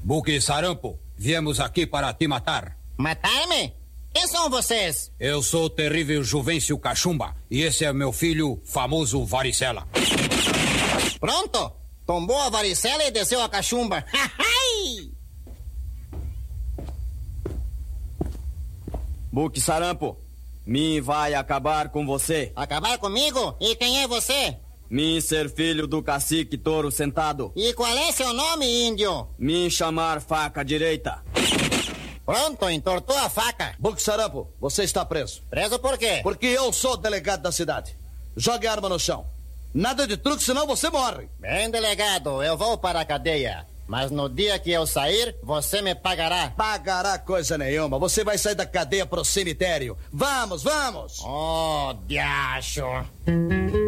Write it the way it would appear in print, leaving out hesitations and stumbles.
Buque Sarampo, viemos aqui para te matar. Matar-me? Quem são vocês? Eu sou o terrível Juvencio Cachumba e esse é meu filho, famoso Varicela. Pronto! Tombou a varicela e desceu a cachumba. Buque Sarampo, mim vai acabar com você. Acabar comigo? E quem é você? Mim ser filho do cacique Touro Sentado. E qual é seu nome, índio? Mim chamar Faca Direita. Pronto, entortou a faca. Buque Sarampo, você está preso. Preso por quê? Porque eu sou o delegado da cidade. Jogue a arma no chão. Nada de truque, senão você morre. Bem, delegado, eu vou para a cadeia. Mas no dia que eu sair, você me pagará. Pagará coisa nenhuma. Você vai sair da cadeia pro cemitério. Vamos, vamos! Oh, diacho.